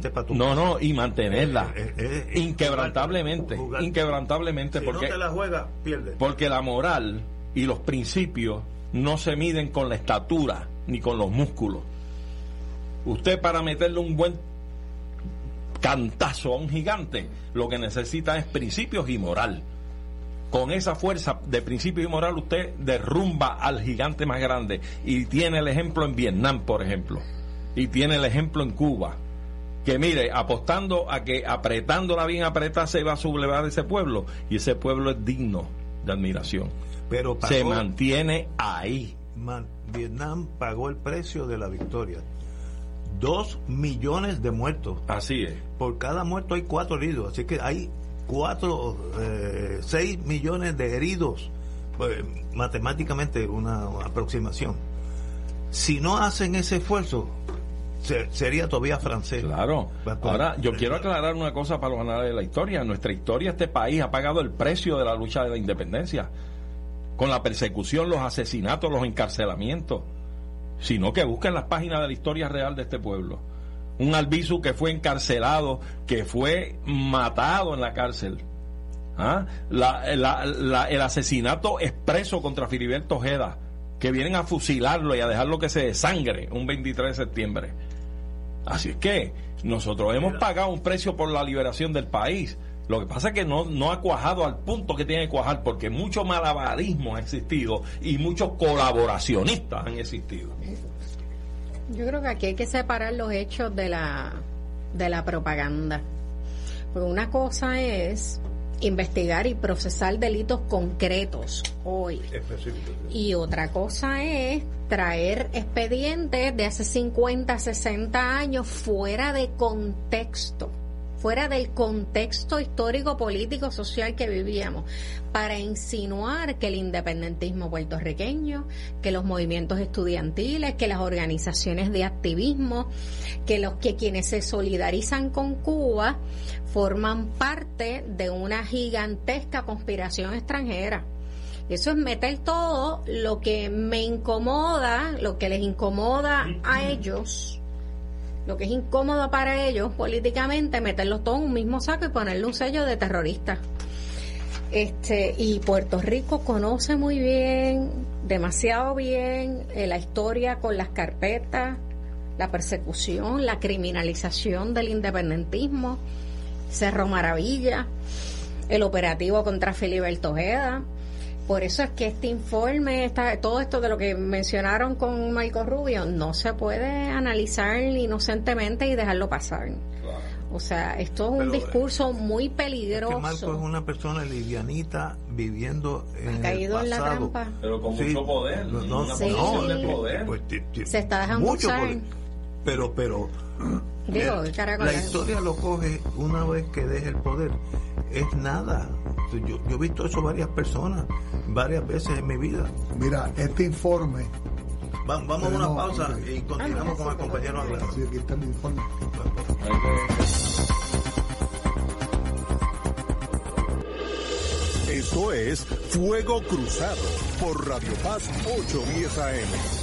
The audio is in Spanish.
irte para tu casa. No, y mantenerla inquebrantablemente, jugar. Inquebrantablemente, si porque no te la juegas, pierdes. Porque la moral y los principios no se miden con la estatura ni con los músculos. Usted, para meterle un buen cantazo a un gigante, lo que necesita es principios y moral. Con esa fuerza de principios y moral usted derrumba al gigante más grande, y tiene el ejemplo en Vietnam, por ejemplo, y tiene el ejemplo en Cuba, que mire, apostando a que apretándola bien apretada se va a sublevar ese pueblo, y ese pueblo es digno de admiración, pero se mantiene ahí. Vietnam pagó el precio de la victoria. 2 millones de muertos. Así es. Por cada muerto hay 4 heridos, así que hay 6 millones de heridos. Pues, matemáticamente una aproximación. Si no hacen ese esfuerzo, sería todavía francés. Claro. Ahora, yo quiero aclarar una cosa para los anales de la historia. Nuestra historia, este país ha pagado el precio de la lucha de la independencia, con la persecución, los asesinatos, los encarcelamientos. Sino que busquen las páginas de la historia real de este pueblo. Un Albizu que fue encarcelado, que fue matado en la cárcel. El asesinato expreso contra Filiberto Ojeda, que vienen a fusilarlo y a dejarlo que se desangre un 23 de septiembre. Así es que nosotros hemos pagado un precio por la liberación del país. Lo que pasa es que no ha cuajado al punto que tiene que cuajar, porque mucho malabarismo ha existido y muchos colaboracionistas han existido. Yo creo que aquí hay que separar los hechos de la propaganda. Porque una cosa es investigar y procesar delitos concretos hoy. Y otra cosa es traer expedientes de hace 50, 60 años fuera de contexto, fuera del contexto histórico, político, social que vivíamos, para insinuar que el independentismo puertorriqueño, que los movimientos estudiantiles, que las organizaciones de activismo, que quienes se solidarizan con Cuba forman parte de una gigantesca conspiración extranjera. Eso es meter todo lo que me incomoda, lo que les incomoda a ellos, lo que es incómodo para ellos políticamente, meterlos todos en un mismo saco y ponerle un sello de terrorista. Y Puerto Rico conoce muy bien, demasiado bien, la historia con las carpetas, la persecución, la criminalización del independentismo, Cerro Maravilla, el operativo contra Filiberto Ojeda. Por eso es que este informe, todo esto de lo que mencionaron con Marco Rubio, no se puede analizar inocentemente y dejarlo pasar. Claro. O sea, esto es un discurso muy peligroso. Es que Marco es una persona livianita viviendo en caído el pasado. En la trampa. Pero con mucho poder, una posición de poder. Pues, se está dejando mucho usar. Poder. Pero la historia lo coge una vez que deja el poder. Es nada. Yo he visto eso varias veces en mi vida. Mira, este informe. Vamos a una pausa y continuamos con el compañero Aguilar. Sí, aquí está el informe. Esto es Fuego Cruzado por Radio Paz 810 AM.